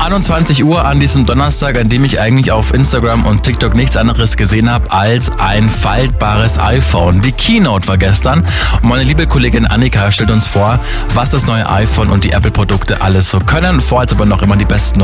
21 Uhr an diesem Donnerstag, an dem ich eigentlich auf Instagram und TikTok nichts anderes gesehen habe als ein faltbares iPhone. Die Keynote war gestern und meine liebe Kollegin Annika stellt uns vor, was das neue iPhone und die Apple-Produkte alles so können. Vorher aber noch immer die besten